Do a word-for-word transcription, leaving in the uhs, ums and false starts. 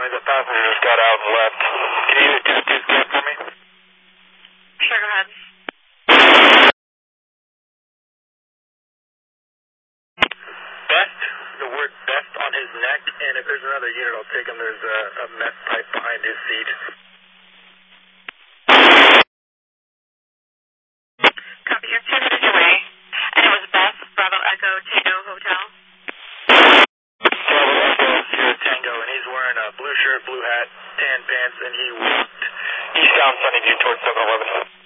County, the passenger just got out and left. Can you do two scan for me? Sure, go ahead. Best, the word best on his neck, and if there's another unit, I'll take him. There's a, a meth pipe behind his seat. Copy, you're two minutes away. And it was Beth, Bravo Echo Tango Hotel. Bravo Echo, Sierra Tango, and he's wearing a blue shirt, blue hat, tan pants, and he walked eastbound Sunnyview towards seven eleven.